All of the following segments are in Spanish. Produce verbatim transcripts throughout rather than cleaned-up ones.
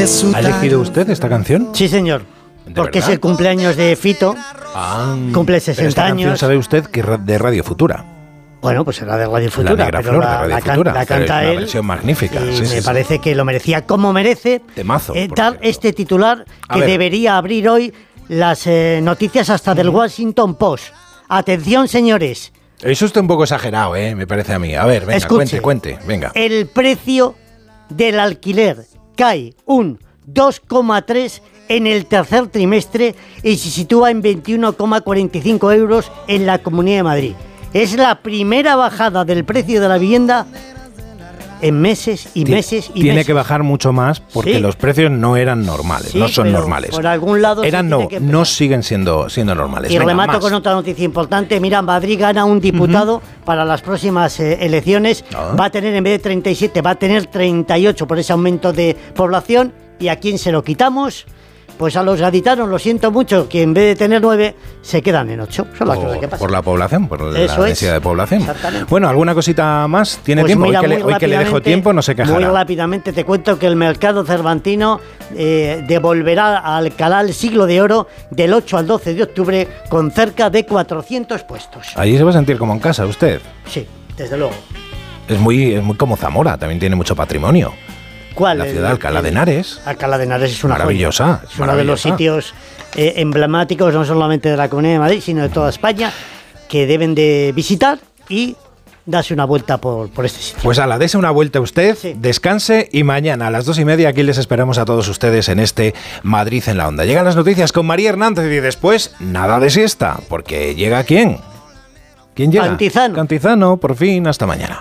¿Ha elegido usted esta canción? Sí, señor. Porque verdad? es el cumpleaños de Fito. Ah, Cumple sesenta pero esta años. canción sabe usted que es de Radio Futura. Bueno, pues era de Radio Futura. La Negra pero Flor la, de Radio la, Futura. la Pero canta es una él. versión magnífica. Y Sí, me sí, parece sí. que lo merecía. Como merece Temazo, eh, por dar cierto. este titular A que ver. debería abrir hoy las eh, noticias hasta del Washington Post. Atención, señores. Eso está un poco exagerado, ¿eh? Me parece a mí. A ver, venga, Escuche, cuente, cuente. Venga. El precio del alquiler cae un dos coma tres en el tercer trimestre y se sitúa en veintiuno coma cuarenta y cinco euros en la Comunidad de Madrid. Es la primera bajada del precio de la vivienda en meses y Ti- meses y Tiene meses. que bajar mucho más porque Sí. los precios no eran normales, Sí, no son pero normales. por algún lado se Eran tiene no, que no empezar. siguen siendo, siendo normales. Y Venga, remato más. con otra noticia importante. Mira, Madrid gana un diputado para las próximas eh, elecciones. Ah. Va a tener, en vez de treinta y siete, va a tener treinta y ocho por ese aumento de población. ¿Y a quién se lo quitamos? Pues a los gaditanos, lo siento mucho, que en vez de tener nueve, se quedan en ocho. Son las cosas que Por, pasan. por la población, por la Eso es. densidad de población. Exactamente. Bueno, ¿alguna cosita más? ¿Tiene Pues tiempo? mira, hoy que, le, muy hoy que le dejo rápidamente- tiempo no se Muy quejará. rápidamente te cuento que el mercado cervantino eh, devolverá a Alcalá el siglo de oro del ocho al doce de octubre con cerca de cuatrocientos puestos. Allí se va a sentir como en casa usted. Sí, desde luego. Es muy, es muy como Zamora, también tiene mucho patrimonio. ¿Cuál? La El- ciudad de Alcalá de el- Henares. Alcalá de Henares es una Maravillosa, joya. es Es uno de los maravillosa. sitios eh, emblemáticos, no solamente de la Comunidad de Madrid, sino de toda España, que deben de visitar y darse una vuelta por, por este sitio. Pues ala, dese una vuelta usted, Sí. descanse y mañana a las dos y media aquí les esperamos a todos ustedes en este Madrid en la Onda. Llegan las noticias con María Hernández y después nada de siesta, porque llega ¿quién? ¿Quién llega? Cantizano. Cantizano, por fin, hasta mañana.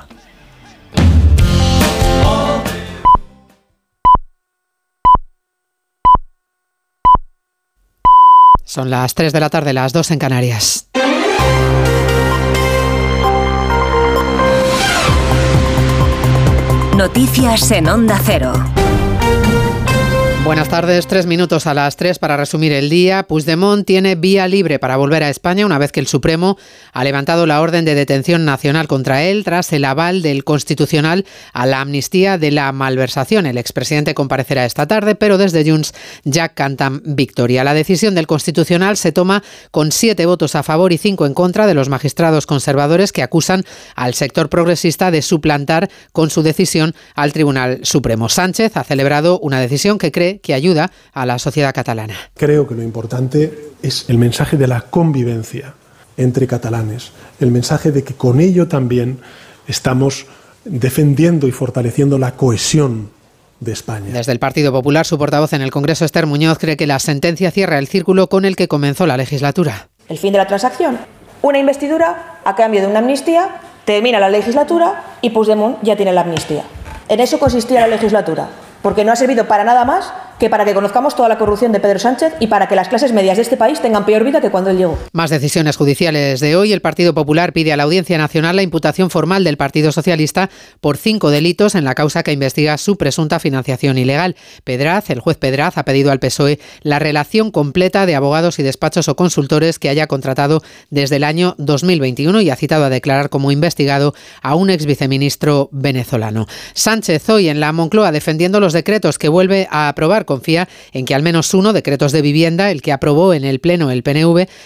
Son las tres de la tarde, las dos en Canarias. Noticias en Onda Cero. Buenas tardes, tres minutos a las tres para resumir el día. Puigdemont tiene vía libre para volver a España una vez que el Supremo ha levantado la orden de detención nacional contra él tras el aval del Constitucional a la amnistía de la malversación. El expresidente comparecerá esta tarde, pero desde Junts ya cantan victoria. La decisión del Constitucional se toma con siete votos a favor y cinco en contra de los magistrados conservadores que acusan al sector progresista de suplantar con su decisión al Tribunal Supremo. Sánchez ha celebrado una decisión que cree que ayuda a la sociedad catalana. Creo que lo importante es el mensaje de la convivencia entre catalanes, el mensaje de que con ello también estamos defendiendo y fortaleciendo la cohesión de España. Desde el Partido Popular, su portavoz en el Congreso, Esther Muñoz, cree que la sentencia cierra el círculo con el que comenzó la legislatura. El fin de la transacción. Una investidura a cambio de una amnistía, termina la legislatura y Puigdemont ya tiene la amnistía. En eso consistía la legislatura, porque no ha servido para nada más que para que conozcamos toda la corrupción de Pedro Sánchez y para que las clases medias de este país tengan peor vida que cuando él llegó. Más decisiones judiciales de hoy. El Partido Popular pide a la Audiencia Nacional la imputación formal del Partido Socialista por cinco delitos en la causa que investiga su presunta financiación ilegal. Pedraz, el juez Pedraz, ha pedido al P S O E la relación completa de abogados y despachos o consultores que haya contratado desde el año dos mil veintiuno y ha citado a declarar como investigado a un ex viceministro venezolano. Sánchez hoy en la Moncloa defendiendo los decretos que vuelve a aprobar. Confía en que al menos uno, decretos de vivienda, el que aprobó en el Pleno el P N V,